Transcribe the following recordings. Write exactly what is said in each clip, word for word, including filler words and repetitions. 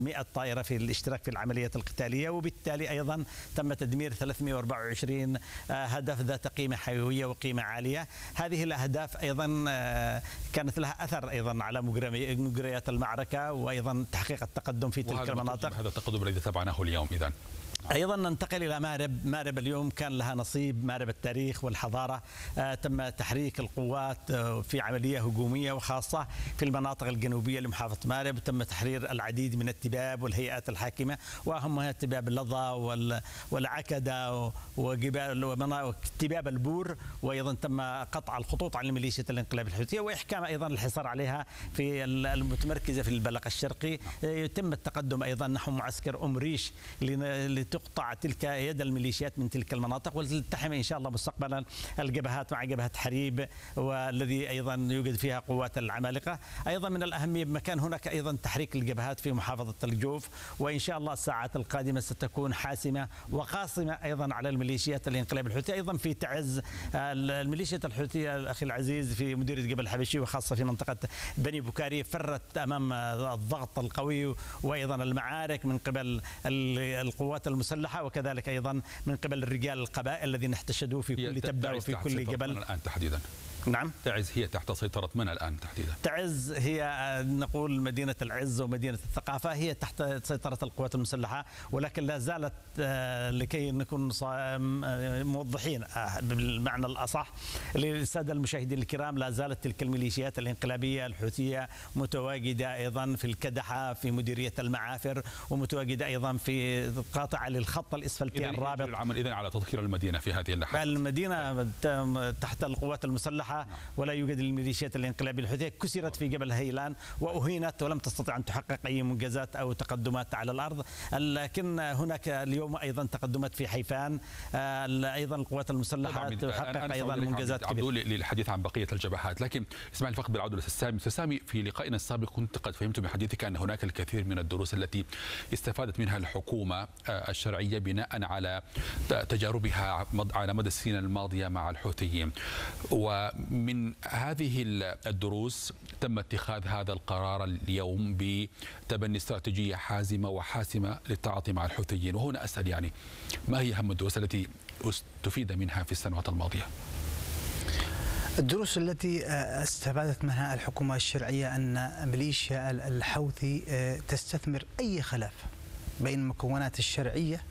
مئة طائرة في الاشتراك في العملية القتالية، وبالتالي أيضا تم تدمير ثلاثمئة وأربعة وعشرين هدف ذات قيمة حيوية وقيمة عالية. هذه الأهداف أيضا كانت لها أثر أيضا على مجريات المعركة وأيضا تحقيق التقدم في تلك المناطق. هذا التقدم الذي تابعناه اليوم إذن. أيضا ننتقل إلى مارب. مارب اليوم كان لها نصيب، مارب التاريخ والحضارة. آه تم تحريك القوات آه في عملية هجومية وخاصة في المناطق الجنوبية لمحافظة مارب. تم تحرير العديد من التباب والهيئات الحاكمة، وأهمها تباب اللظى والعكدة وجبال وتباب البور، وأيضا تم قطع الخطوط عن ميليشيا الانقلاب الحوثية وإحكام أيضا الحصار عليها في المتمركزة في البلق الشرقي. يتم التقدم أيضا نحو معسكر أم ريش تقطع تلك يد الميليشيات من تلك المناطق، وتلتحم إن شاء الله مستقبلا الجبهات مع جبهة حريب، والذي أيضا يوجد فيها قوات العمالقة. أيضا من الأهمية بمكان هناك أيضا تحريك الجبهات في محافظة الجوف، وإن شاء الله الساعات القادمة ستكون حاسمة وقاصمة أيضا على الميليشيات الانقلاب الحوثي. أيضا في تعز الميليشيات الحوثية الأخي العزيز في مديرية جبل الحبشي وخاصة في منطقة بني بكاري فرت أمام الضغط القوي وأيضا المعارك من قبل القوات المسلحة، وكذلك أيضا من قبل الرجال القبائل الذين احتشدوا في كل تبة وفي كل جبل. الآن تحديدا نعم، تعز هي تحت سيطرة من الآن تحديدا؟ تعز هي نقول مدينة العز ومدينة الثقافة، هي تحت سيطرة القوات المسلحة، ولكن لا زالت لكي نكون موضحين بالمعنى الأصح للسادة المشاهدين الكرام، لا زالت تلك الميليشيات الانقلابية الحوثية متواجدة أيضا في الكدحة في مديرية المعافر، ومتواجدة أيضا في قاطعة للخط الإسفلتي الرابط. العمل إذن على تطهير المدينة في هذه اللحظة. المدينة تحت القوات المسلحة ولا يوجد الميليشيات الانقلابية الحوثية، كسرت في جبل هيلان وأهينت ولم تستطع أن تحقق أي منجزات أو تقدمات على الأرض. لكن هناك اليوم أيضا تقدمات في حيفان، أيضا القوات المسلحة تحقق أيضا منجزات كبيرة. للحديث عن بقية الجبهات، لكن اسماعيل فقط بالعودة للسامي. سامي، في لقائنا السابق كنت قد فهمت من حديثك أن هناك الكثير من الدروس التي استفادت منها الحكومة الشرعية بناء على تجاربها على مدى السنين الماضية مع الحوثيين، ومن هذه الدروس تم اتخاذ هذا القرار اليوم بتبني استراتيجية حازمة وحاسمة للتعاطي مع الحوثيين. وهنا أسأل يعني ما هي أهم الدروس التي استفيد منها في السنوات الماضية؟ الدروس التي استفادت منها الحكومة الشرعية أن ميليشيا الحوثي تستثمر أي خلاف بين المكونات الشرعية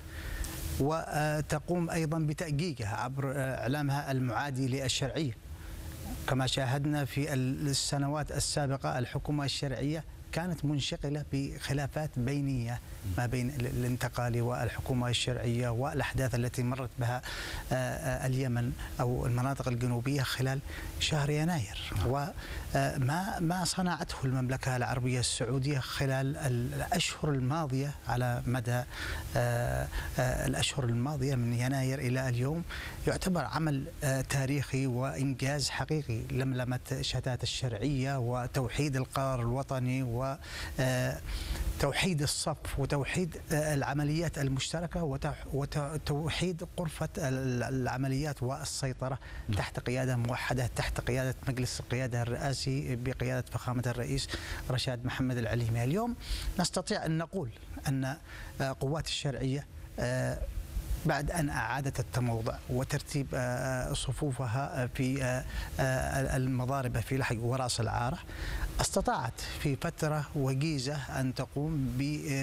وتقوم أيضا بتأجيجها عبر إعلامها المعادي للشرعية. كما شاهدنا في السنوات السابقة الحكومة الشرعية كانت منشغلة بخلافات بينية ما بين الانتقالي والحكومة الشرعية والأحداث التي مرت بها اليمن أو المناطق الجنوبية خلال شهر يناير، وما ما صنعته المملكة العربية السعودية خلال الأشهر الماضية على مدى الأشهر الماضية من يناير إلى اليوم يعتبر عمل تاريخي وإنجاز حقيقي. لملمة شتات الشرعية وتوحيد القرار الوطني وتوحيد الصف وتوحيد العمليات المشتركة وتوحيد غرفة العمليات والسيطرة تحت قيادة موحدة، تحت قيادة مجلس القيادة الرئاسي بقيادة فخامة الرئيس رشاد محمد العليمي. اليوم نستطيع أن نقول أن قوات الشرعية بعد أن أعادت التموضع وترتيب صفوفها في المضارب في لحج وراس العارة استطاعت في فترة وجيزة أن تقوم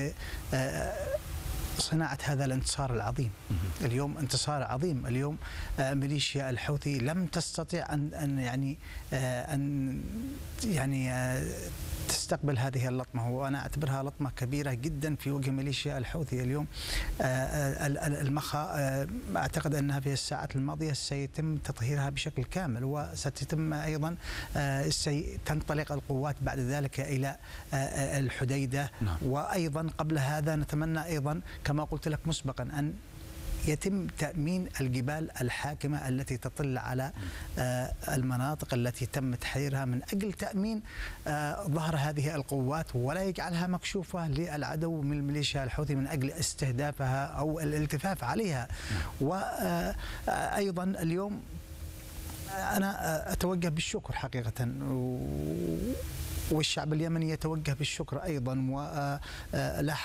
بصناعة هذا الانتصار العظيم. اليوم انتصار عظيم. اليوم ميليشيا الحوثي لم تستطيع أن أن يعني أن يعني تستقبل هذه اللطمة، وأنا أعتبرها لطمة كبيرة جدا في وجه ميليشيا الحوثي. اليوم المخا أعتقد أنها في الساعات الماضية سيتم تطهيرها بشكل كامل، وستتم أيضا تنطلق القوات بعد ذلك إلى الحديدة. وأيضا قبل هذا نتمنى أيضا كما قلت لك مسبقا أن يتم تأمين الجبال الحاكمة التي تطل على المناطق التي تم تحريرها من أجل تأمين ظهر هذه القوات، ولا يجعلها مكشوفة للعدو من الميليشيا الحوثي من أجل استهدافها أو الالتفاف عليها. وأيضا اليوم أنا أتوجه بالشكر حقيقة، والشعب اليمني يتوجه بالشكر أيضا، ولا